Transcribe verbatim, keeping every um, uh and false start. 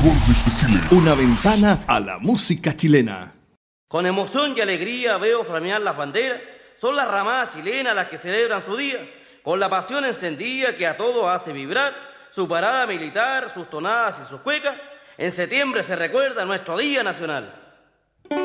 mejor desde Chile. Una ventana a la música chilena. Con emoción y alegría veo flamear las banderas. Son las ramadas chilenas las que celebran su día, con la pasión encendida que a todos hace vibrar. Su parada militar, sus tonadas y sus cuecas. En septiembre se recuerda nuestro Día Nacional.